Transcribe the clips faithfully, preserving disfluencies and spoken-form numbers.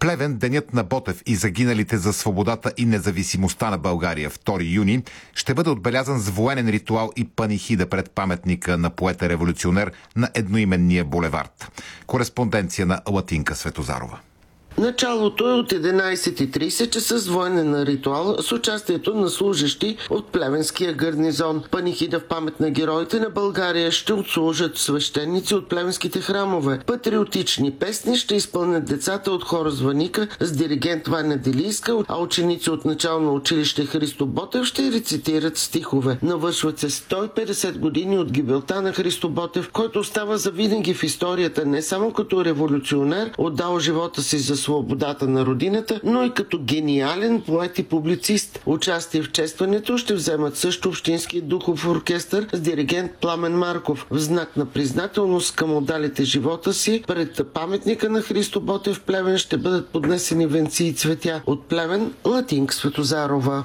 Плевен, денят на Ботев и загиналите за свободата и независимостта на България, втори юни, ще бъде отбелязан с военен ритуал и панихида пред паметника на поета-революционер на едноименния булевард. Кореспонденция на Латинка Светозарова. Началото е от единайсет и трийсет часа с военен ритуал с участието на служащи от Плевенския гарнизон. Панихида в памет на героите на България ще отслужат свещеници от плевенските храмове. Патриотични песни ще изпълнят децата от хора Звъника с диригент Ваня Делийска, а ученици от начално училище Христо Ботев ще рецитират стихове. Навършват се сто и петдесет години от гибелта на Христо Ботев, който остава завинаги в историята не само като революционер, отдал живота си за свободата на родината, но и като гениален поет и публицист. Участие в честването ще вземат също Общинския духов оркестър с диригент Пламен Марков. В знак на признателност към отдалите живота си, пред паметника на Христо Ботев в Плевен ще бъдат поднесени венци и цветя. От Плевен, Латинка Светозарова.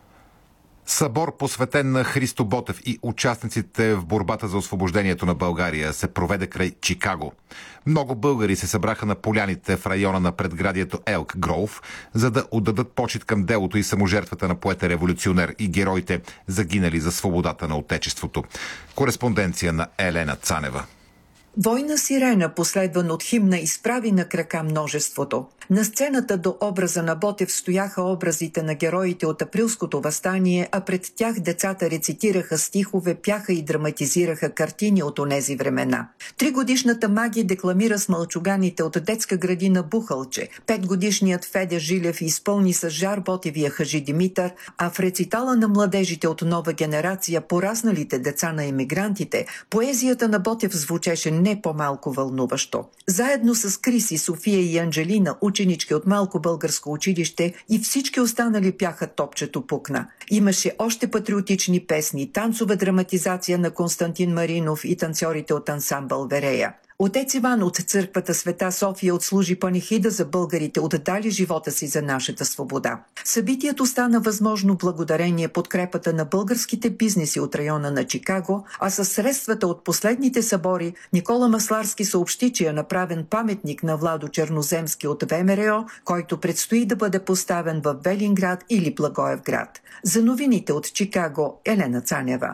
Събор, посветен на Христо Ботев и участниците в борбата за освобождението на България, се проведе край Чикаго. Много българи се събраха на поляните в района на предградието Елк Гроув, за да отдадат почит към делото и саможертвата на поета-революционер и героите, загинали за свободата на Отечеството. Кореспонденция на Елена Цанева. Война сирена, последван от химна, изправи на крака множеството. На сцената до образа на Ботев стояха образите на героите от Априлското въстание, а пред тях децата рецитираха стихове, пяха и драматизираха картини от онези времена. Тригодишната Маги декламира с мълчуганите от детска градина Бухалче. Петгодишният Федя Жилев изпълни с жар Ботевия Хажи Димитър, а в рецитала на младежите от нова генерация, порасналите деца на емигрантите, поезията на Ботев звучеше не по-малко вълнуващо. Заедно с Криси, София и Анджелина, ученички от малко българско училище, и всички останали пяха Топчето пукна. Имаше още патриотични песни, танцова драматизация на Константин Маринов и танцорите от ансамбъл Верея. Отец Иван от църквата Света София отслужи панихида за българите, отдали живота си за нашата свобода. Събитието стана възможно благодарение подкрепата на българските бизнеси от района на Чикаго, а със средствата от последните събори Никола Масларски съобщи, че е направен паметник на Владо Черноземски от ВМРО, който предстои да бъде поставен в Велинград или Благоевград. За новините от Чикаго, Елена Цанева.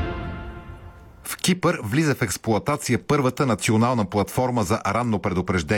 В Кипър влиза в експлоатация първата национална платформа за ранно предупреждение